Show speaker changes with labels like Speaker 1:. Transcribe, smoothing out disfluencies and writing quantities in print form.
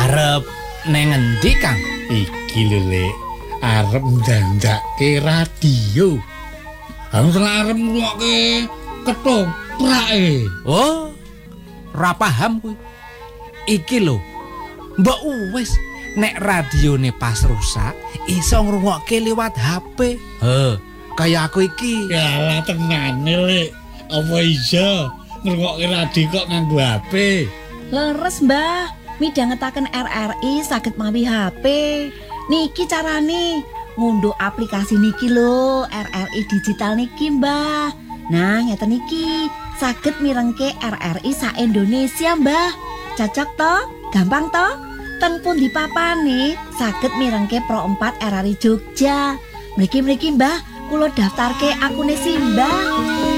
Speaker 1: Arep neng endi, Kang?
Speaker 2: Iki lho, Lek. Arep ndandake radio. Harus arep ngrungokke ketoprak.
Speaker 1: Oh, ora paham kuwi. Iki lho. Mbok wis nek radione pas rusak iso ngrungokke liwat HP. Kayak aku iki.
Speaker 2: Yalah tenane, Lek. Apa iso ngrungokke radio kok nganggo HP?
Speaker 3: Leres, Mbah. Midhangetaken RRI saged mawi HP. Niki carane ngunduh aplikasi niki lho, RRI digital niki, Mbah. Nah, ngeten niki, saged mirengke RRI sak Indonesia, Mbah. Cocok to? Gampang to? Ten pundi papane saged mirengke Pro 4 RRI Jogja. Mriki-mriki, Mbah, kula daftarke akune Simbah.